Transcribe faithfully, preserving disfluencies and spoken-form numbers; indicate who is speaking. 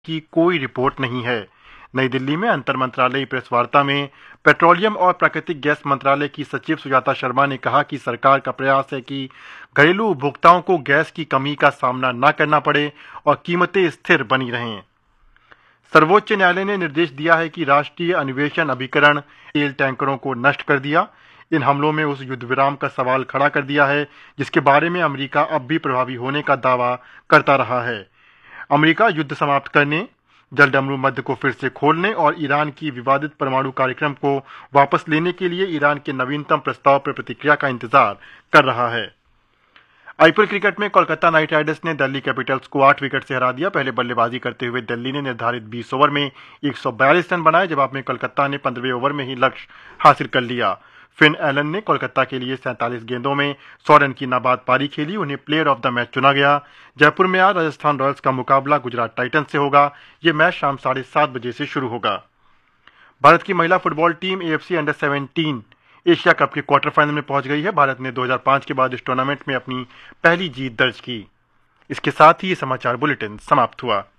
Speaker 1: की कोई रिपोर्ट नहीं है। नई दिल्ली में अंतर मंत्रालयी प्रेस वार्ता में पेट्रोलियम और प्राकृतिक गैस मंत्रालय की सचिव सुजाता शर्मा ने कहा कि सरकार का प्रयास है कि घरेलू उपभोक्ताओं को गैस की कमी का सामना न करना पड़े और कीमतें स्थिर बनी रहें। सर्वोच्च न्यायालय ने निर्देश दिया है कि राष्ट्रीय अन्वेषण अभिकरण तेल टैंकरों को नष्ट कर दिया। इन हमलों में उस युद्ध विराम का सवाल खड़ा कर दिया है जिसके बारे में अमेरिका अब भी प्रभावी होने का दावा करता रहा है। अमेरिका युद्ध समाप्त करने, जलडमरू मध्य को फिर से खोलने और ईरान की विवादित परमाणु कार्यक्रम को वापस लेने के लिए ईरान के नवीनतम प्रस्ताव पर प्रतिक्रिया का इंतजार कर रहा है। आईपीएल क्रिकेट में कोलकाता नाइट राइडर्स ने दिल्ली कैपिटल्स को आठ विकेट से हरा दिया। पहले बल्लेबाजी करते हुए दिल्ली ने निर्धारित बीस ओवर में एक सौ बयालीस रन बनाए। जवाब में कोलकाता ने पंद्रहवें ओवर में ही लक्ष्य हासिल कर लिया। फिन एलन ने कोलकाता के लिए सैंतालीस गेंदों में सौ रन की नाबाद पारी खेली। उन्हें प्लेयर ऑफ द मैच चुना गया। जयपुर में आज राजस्थान रॉयल्स का मुकाबला गुजरात टाइटंस से होगा। ये मैच शाम साढ़े सात बजे से शुरू होगा। भारत की महिला football team AFC under seventeen Asia cup के क्वार्टर फाइनल में पहुंच गई है। भारत ने दो हज़ार पाँच के बाद इस टूर्नामेंट में अपनी पहली जीत दर्ज की। इसके साथ ही ये समाचार बुलेटिन समाप्त हुआ।